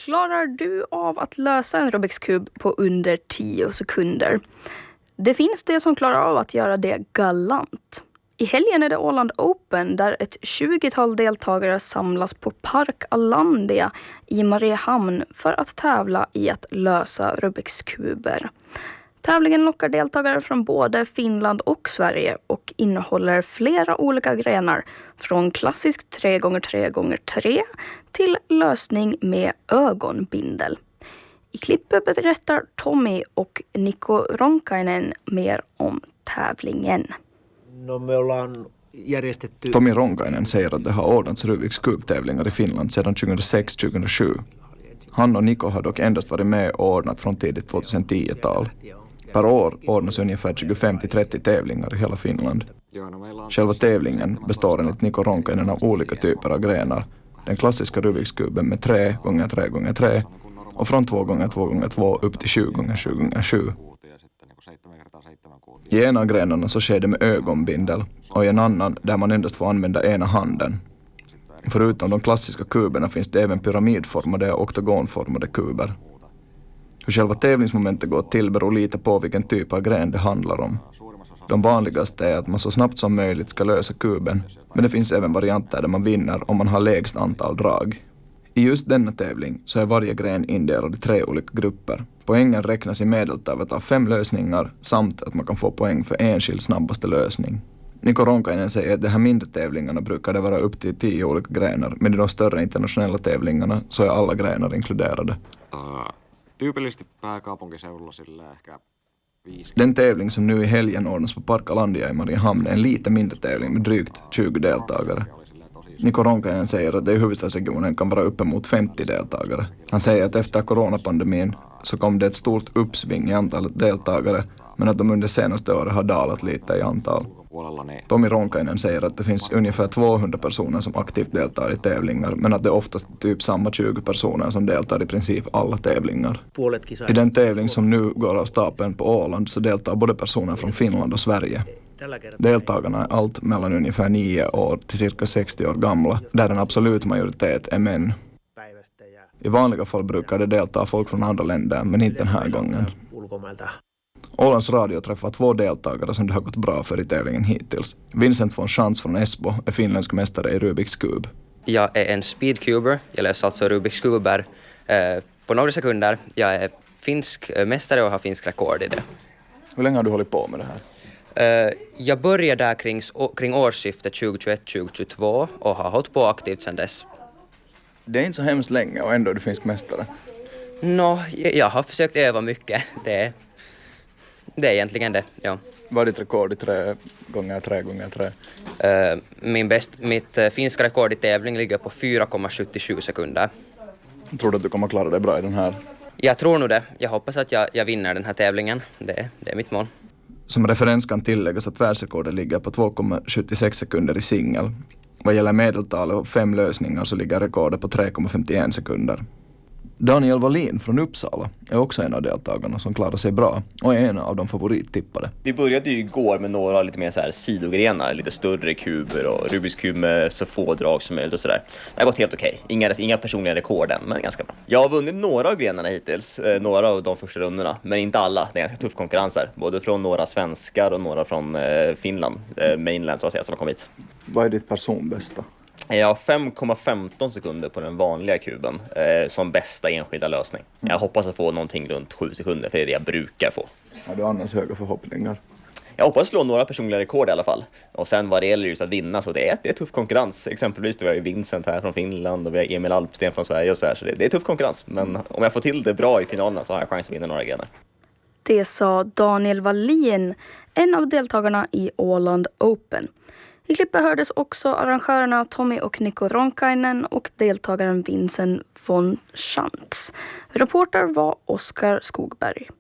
Klarar du av att lösa en Rubiks kub på under 10 sekunder? Det finns det som klarar av att göra det galant. I helgen är det Åland Open där ett 20-tal deltagare samlas på Park Allandia i Mariehamn för att tävla i att lösa Rubiks kuber. Tävlingen lockar deltagare från både Finland och Sverige och innehåller flera olika grenar från klassisk 3x3x3 till lösning med ögonbindel. I klippet berättar Tommy och Niko Ronkainen mer om tävlingen. Tommy Ronkainen säger att det har ordnats Rubiks kubtävlingar i Finland sedan 2006-2007. Han och Niko har dock endast varit med och ordnat från tidigt 2010-tal. Per år ordnas ungefär 25-30 tävlingar i hela Finland. Själva tävlingen består enligt Niko Ronkainen av olika typer av grenar. Den klassiska Rubiks kuben med 3x3x3 och från 2x2x2 upp till 7x7x7. I ena av grenarna så sker det med ögonbindel och i en annan där man endast får använda ena handen. Förutom de klassiska kuberna finns det även pyramidformade och oktagonformade kuber. Hur själva tävlingsmomentet går till beror lite på vilken typ av gren det handlar om. De vanligaste är att man så snabbt som möjligt ska lösa kuben, men det finns även varianter där man vinner om man har lägst antal drag. I just denna tävling så är varje gren indelad i 3 olika grupper. Poängen räknas i medeltalet av 5 lösningar samt att man kan få poäng för enskild snabbaste lösning. Niko Ronkainen säger att de här mindre tävlingarna brukar det vara upp till 10 olika grenar, men i de större internationella tävlingarna så är alla grenar inkluderade. Tyypillisesti pääkaupunkiseudulla sillä ehkä 5. Den tävling som nu i helgen ordnas på Park Allandia i Mariehamn är en lite mindre tävling med drygt 20 deltagare. Niko Ronkainen säger att det i huvudstadsregionen kan vara uppemot 50 deltagare. Han säger att efter coronapandemin så kom det ett stort uppsving i antalet deltagare, men att de under senaste året har dalat lite i antal. Tommy Ronkainen säger att det finns ungefär 200 personer som aktivt deltar i tävlingar, men att det oftast är typ samma 20 personer som deltar i princip alla tävlingar. I den tävling som nu går av stapeln på Åland så deltar både personer från Finland och Sverige. Deltagarna är allt mellan ungefär 9 år till cirka 60 år gamla, där en absolut majoritet är män. I vanliga fall brukar det delta folk från andra länder, men inte den här gången. Ålands Radio träffar 2 deltagare som det har gått bra för i tävlingen hittills. Vincent von Schantz från Esbo är finländsk mästare i Rubiks kub. Jag är en speedcuber, jag löser alltså Rubiks kuber på några sekunder. Jag är finsk mästare och har finsk rekord i det. Hur länge har du hållit på med det här? Jag började där kring årsskiftet 2021-2022 och har hållit på aktivt sedan dess. Det är inte så hemskt länge och ändå är du finsk mästare. Jag har försökt öva mycket. Det är egentligen det, ja. Vad är ditt rekord i 3x3x3? Mitt finska rekord i tävling ligger på 4,77 sekunder. Tror du att du kommer klara dig bra i den här? Jag tror nog det. Jag hoppas att jag vinner den här tävlingen. Det är mitt mål. Som referens kan tilläggas att världsrekordet ligger på 2,76 sekunder i singel. Vad gäller medeltalet och 5 lösningar så ligger rekordet på 3,51 sekunder. Daniel Wallin från Uppsala är också en av deltagarna som klarar sig bra och är en av de favorittippade. Vi började ju igår med några lite mer så här sidogrenar, lite större kuber och Rubiks kub med så få drag som möjligt och sådär. Det har gått helt okej. Inga personliga rekord än, men ganska bra. Jag har vunnit några av grenarna hittills, några av de första rundorna, men inte alla. Det är ganska tuff konkurrens här, både från några svenskar och några från Finland, mainland så att säga, som har kommit. Vad är ditt personbästa? Jag har 5,15 sekunder på den vanliga kuben som bästa enskilda lösning. Jag hoppas att få någonting runt 7 sekunder, för det är det jag brukar få. Har du annars höga förhoppningar? Jag hoppas slå några personliga rekord i alla fall. Och sen vad det gäller just att vinna, så det är tuff konkurrens. Exempelvis då vi har ju Vincent här från Finland och vi har Emil Alpsten från Sverige och så här. Så det är tuff konkurrens. Men om jag får till det bra i finalerna så har jag chans att vinna några grenar. Det sa Daniel Wallin, en av deltagarna i Åland Open. I klippet hördes också arrangörerna Tommy och Niko Ronkainen och deltagaren Vincent von Schantz. Reporter var Oskar Skogberg.